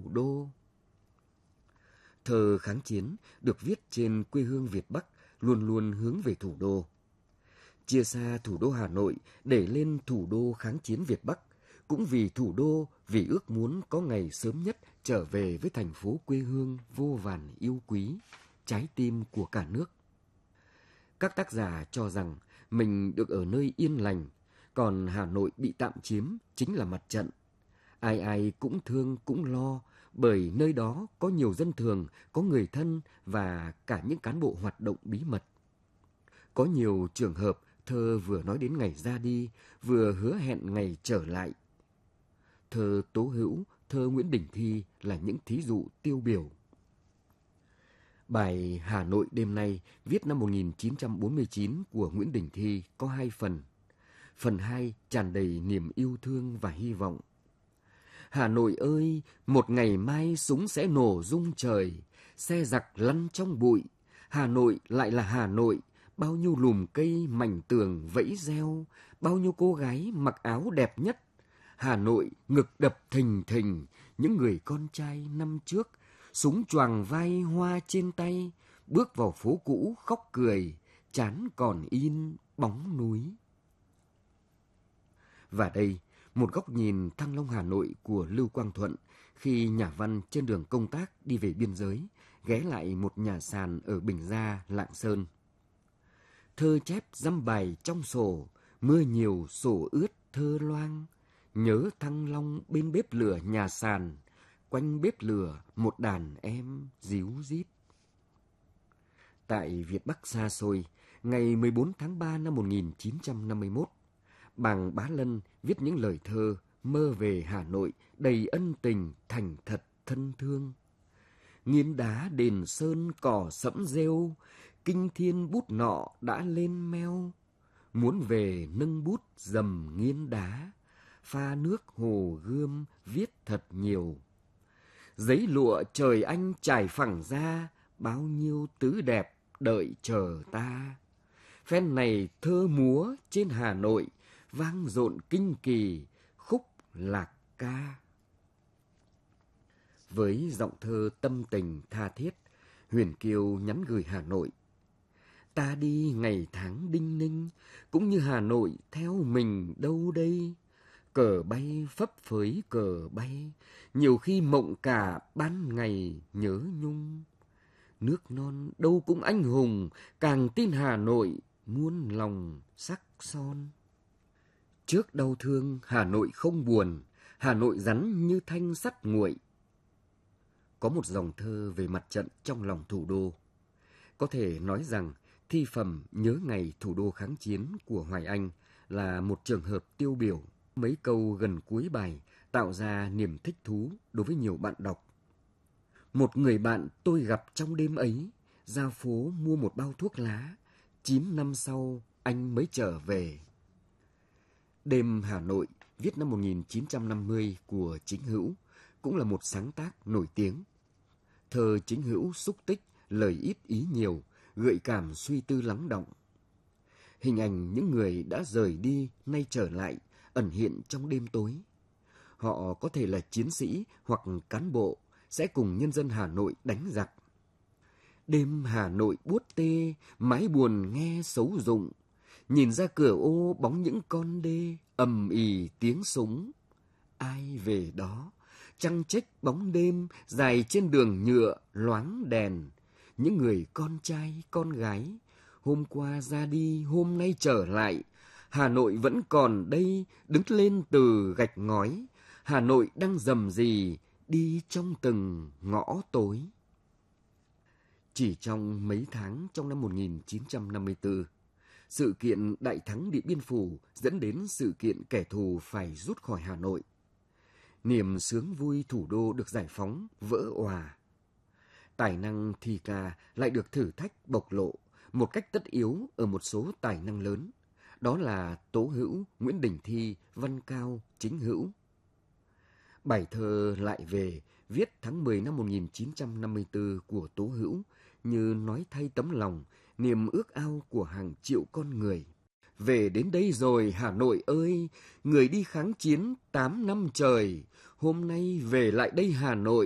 đô. Thơ kháng chiến được viết trên quê hương Việt Bắc luôn luôn hướng về thủ đô. Chia xa thủ đô Hà Nội để lên thủ đô kháng chiến Việt Bắc, cũng vì thủ đô, vì ước muốn có ngày sớm nhất trở về với thành phố quê hương vô vàn yêu quý, trái tim của cả nước. Các tác giả cho rằng mình được ở nơi yên lành, còn Hà Nội bị tạm chiếm chính là mặt trận. Ai ai cũng thương cũng lo, bởi nơi đó có nhiều dân thường, có người thân và cả những cán bộ hoạt động bí mật. Có nhiều trường hợp thơ vừa nói đến ngày ra đi, vừa hứa hẹn ngày trở lại. Thơ Tố Hữu, thơ Nguyễn Đình Thi là những thí dụ tiêu biểu. Bài Hà Nội đêm nay viết năm 1949 của Nguyễn Đình Thi có 2 phần. Phần 2 tràn đầy niềm yêu thương và hy vọng. Hà Nội ơi, một ngày mai súng sẽ nổ rung trời, xe giặc lăn trong bụi. Hà Nội lại là Hà Nội, bao nhiêu lùm cây mảnh tường vẫy reo, bao nhiêu cô gái mặc áo đẹp nhất. Hà Nội ngực đập thình thình, những người con trai năm trước, súng choàng vai hoa trên tay, bước vào phố cũ khóc cười, trán còn in bóng núi. Và đây, một góc nhìn Thăng Long Hà Nội của Lưu Quang Thuận khi nhà văn trên đường công tác đi về biên giới, ghé lại một nhà sàn ở Bình Gia, Lạng Sơn. Thơ chép dăm bài trong sổ, mưa nhiều sổ ướt thơ loang, nhớ Thăng Long bên bếp lửa nhà sàn, quanh bếp lửa một đàn em ríu rít. Tại Việt Bắc xa xôi, ngày 14 tháng 3 năm 1951, Bàng Bá Lân viết những lời thơ mơ về Hà Nội đầy ân tình, thành thật, thân thương. Nghiến đá đền sơn cỏ sẫm rêu, kinh thiên bút nọ đã lên meo. Muốn về nâng bút dầm nghiến đá, pha nước hồ gươm viết thật nhiều. Giấy lụa trời anh trải phẳng ra, bao nhiêu tứ đẹp đợi chờ ta. Phen này thơ múa trên Hà Nội, vang dội kinh kỳ, khúc lạc ca. Với giọng thơ tâm tình tha thiết, Huyền Kiều nhắn gửi Hà Nội. Ta đi ngày tháng đinh ninh, cũng như Hà Nội theo mình đâu đây. Cờ bay phấp phới cờ bay, nhiều khi mộng cả ban ngày nhớ nhung. Nước non đâu cũng anh hùng, càng tin Hà Nội muôn lòng sắc son. Trước đau thương Hà Nội không buồn, Hà Nội rắn như thanh sắt nguội. Có một dòng thơ về mặt trận trong lòng thủ đô. Có thể nói rằng thi phẩm Nhớ ngày thủ đô kháng chiến của Hoài Anh là một trường hợp tiêu biểu. Mấy câu gần cuối bài tạo ra niềm thích thú đối với nhiều bạn đọc. Một người bạn tôi gặp trong đêm ấy, ra phố mua một bao thuốc lá, 9 năm sau anh mới trở về. Đêm Hà Nội, viết năm 1950 của Chính Hữu, cũng là một sáng tác nổi tiếng. Thơ Chính Hữu xúc tích, lời ít ý nhiều, gợi cảm suy tư lắng đọng. Hình ảnh những người đã rời đi, nay trở lại, ẩn hiện trong đêm tối. Họ có thể là chiến sĩ hoặc cán bộ, sẽ cùng nhân dân Hà Nội đánh giặc. Đêm Hà Nội buốt tê, mái buồn nghe xấu rụng. Nhìn ra cửa ô bóng những con đê, ầm ì tiếng súng. Ai về đó, trăng trách bóng đêm, dài trên đường nhựa, loáng đèn. Những người con trai, con gái, hôm qua ra đi, hôm nay trở lại. Hà Nội vẫn còn đây, đứng lên từ gạch ngói. Hà Nội đang rầm rì, đi trong từng ngõ tối. Chỉ trong mấy tháng trong năm 1954, sự kiện Đại thắng Điện Biên Phủ dẫn đến sự kiện kẻ thù phải rút khỏi Hà Nội. Niềm sướng vui thủ đô được giải phóng, vỡ òa. Tài năng thi ca lại được thử thách bộc lộ một cách tất yếu ở một số tài năng lớn. Đó là Tố Hữu, Nguyễn Đình Thi, Văn Cao, Chính Hữu. Bài thơ Lại về, viết tháng 10 năm 1954 của Tố Hữu như nói thay tấm lòng, niềm ước ao của hàng triệu con người. Về đến đây rồi Hà Nội ơi, người đi kháng chiến 8 năm trời, hôm nay về lại đây Hà Nội.